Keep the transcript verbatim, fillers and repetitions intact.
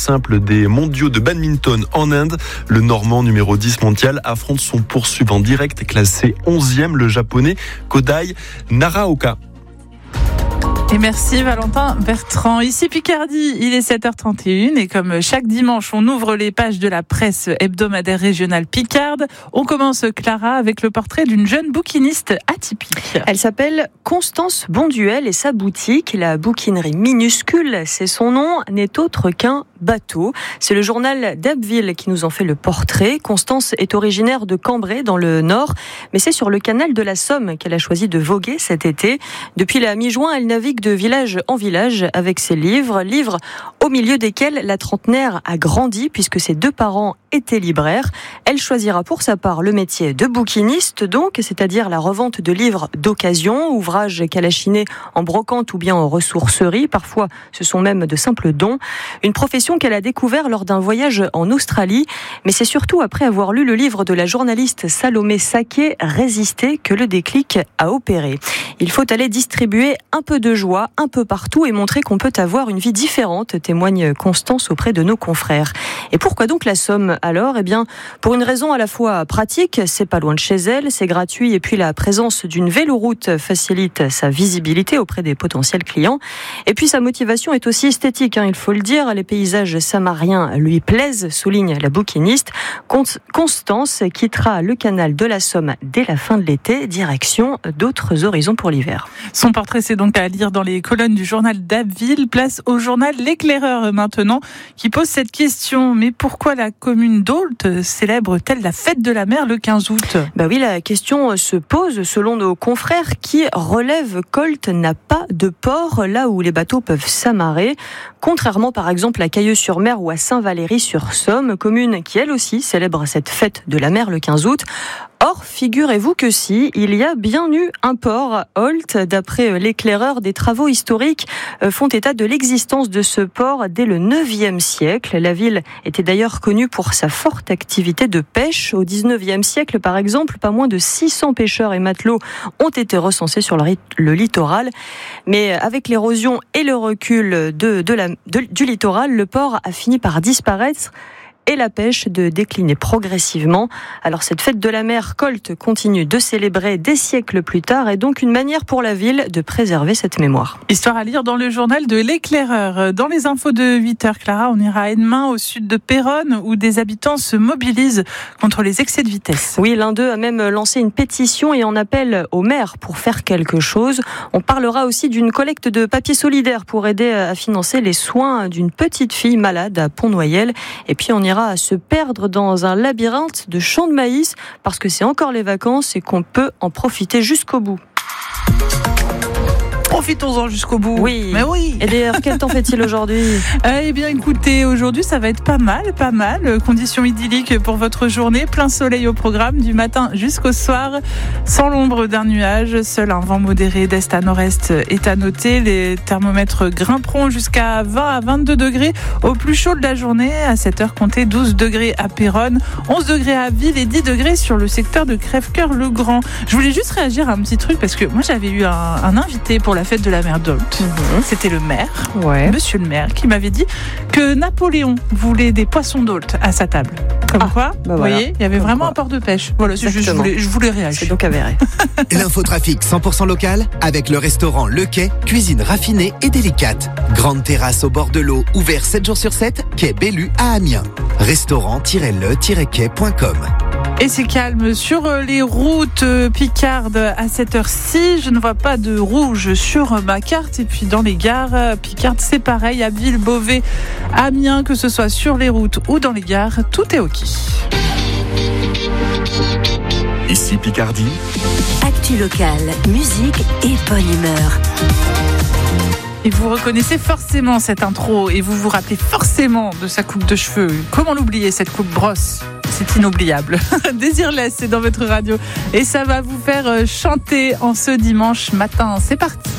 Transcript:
simple des mondiaux de badminton en Inde. Le Normand numéro dix mondial affronte son poursuivant direct classé onzième, le japonais Kodai Naraoka. Et merci Valentin Bertrand. Ici Picardie, il est sept heures trente et une et comme chaque dimanche, on ouvre les pages de la presse hebdomadaire régionale picarde. On commence, Clara, avec le portrait d'une jeune bouquiniste atypique. Elle s'appelle Constance Bonduel et sa boutique, la bouquinerie minuscule, c'est son nom, n'est autre qu'un bateau. C'est le journal d'Abbeville qui nous en fait le portrait. Constance est originaire de Cambrai dans le Nord, mais c'est sur le canal de la Somme qu'elle a choisi de voguer cet été. Depuis la mi-juin, elle navigue de village en village avec ses livres, livres au milieu desquels la trentenaire a grandi puisque ses deux parents étaient libraires. Elle choisira pour sa part le métier de bouquiniste, donc, c'est-à-dire la revente de livres d'occasion, ouvrages qu'elle a chinés en brocante ou bien en ressourcerie. Parfois, ce sont même de simples dons. Une profession qu'elle a découvert lors d'un voyage en Australie, mais c'est surtout après avoir lu le livre de la journaliste Salomé Saquet, Résister, que le déclic a opéré. Il faut aller distribuer un peu de joie un peu partout et montrer qu'on peut avoir une vie différente, témoigne Constance auprès de nos confrères. Et pourquoi donc la Somme alors ? Eh bien, pour une raison à la fois pratique, c'est pas loin de chez elle, c'est gratuit et puis la présence d'une véloroute facilite sa visibilité auprès des potentiels clients. Et puis sa motivation est aussi esthétique, hein, il faut le dire, les paysages samariens lui plaisent, souligne la bouquiniste. Constance quittera le canal de la Somme dès la fin de l'été, direction d'autres horizons pour l'hiver. Son portrait, c'est donc à lire dans les colonnes du journal d'Abbeville. Place au journal L'Éclaireur maintenant, qui pose cette question. Mais pourquoi la commune d'Ault célèbre-t-elle la fête de la mer le quinze août ? Bah oui, la question se pose selon nos confrères qui relèvent qu'Ault n'a pas de port là où les bateaux peuvent s'amarrer. Contrairement par exemple à Cailleux-sur-Mer ou à Saint-Valery-sur-Somme, commune qui elle aussi célèbre cette fête de la mer le quinze août. Or, figurez-vous que si, il y a bien eu un port à Ault. D'après l'éclaireur, des travaux historiques font état de l'existence de ce port dès le neuvième siècle. La ville était d'ailleurs connue pour sa forte activité de pêche. Au dix-neuvième siècle, par exemple, pas moins de six cents pêcheurs et matelots ont été recensés sur le, le littoral. Mais avec l'érosion et le recul de, de la, de, du littoral, le port a fini par disparaître et la pêche de décliner progressivement. Alors cette fête de la mer qu'Ault continue de célébrer des siècles plus tard est donc une manière pour la ville de préserver cette mémoire. Histoire à lire dans le journal de l'Éclaireur. Dans les infos de huit heures, Clara, on ira à Edemain, au sud de Péronne, où des habitants se mobilisent contre les excès de vitesse. Oui, l'un d'eux a même lancé une pétition et en appelle au maire pour faire quelque chose. On parlera aussi d'une collecte de papier solidaire pour aider à financer les soins d'une petite fille malade à Pont-Noyel. Et puis on ira à se perdre dans un labyrinthe de champs de maïs parce que c'est encore les vacances et qu'on peut en profiter jusqu'au bout. Profitons-en jusqu'au bout. Oui. Mais oui. Et d'ailleurs, quel temps fait-il aujourd'hui ? Eh bien, écoutez, aujourd'hui, ça va être pas mal, pas mal. Conditions idylliques pour votre journée. Plein soleil au programme du matin jusqu'au soir. Sans l'ombre d'un nuage. Seul un vent modéré d'est à nord-est est à noter. Les thermomètres grimperont jusqu'à vingt à vingt-deux degrés au plus chaud de la journée. À cette heure, comptez douze degrés à Péronne, onze degrés à Ville et dix degrés sur le secteur de Crèvecoeur-le-Grand. Je voulais juste réagir à un petit truc parce que moi, j'avais eu un, un invité pour la fête de la mer d'Ault. Mmh. C'était le maire, ouais. Monsieur le maire, qui m'avait dit que Napoléon voulait des poissons d'Ault à sa table. Comme ah, quoi, bah vous voilà. voyez, il y avait Comme vraiment quoi. un port de pêche. Voilà, c'est juste, je voulais, je voulais réagir. C'est donc avéré. L'infotrafic cent pour cent local avec le restaurant Le Quai, cuisine raffinée et délicate. Grande terrasse au bord de l'eau, ouvert sept jours sur sept, quai Bellu à Amiens. restaurant-le quai point com. Et c'est calme sur les routes picardes à cette heure-ci. Je ne vois pas de rouge sur ma carte. Et puis dans les gares picardes, c'est pareil. À Ville, Beauvais, Amiens, que ce soit sur les routes ou dans les gares, tout est OK. Ici Picardie. Actu locale, musique et bonne humeur. Et vous reconnaissez forcément cette intro et vous vous rappelez forcément de sa coupe de cheveux. Comment l'oublier, cette coupe brosse ? C'est inoubliable. Désirless, c'est dans votre radio. Et ça va vous faire chanter en ce dimanche matin. C'est parti.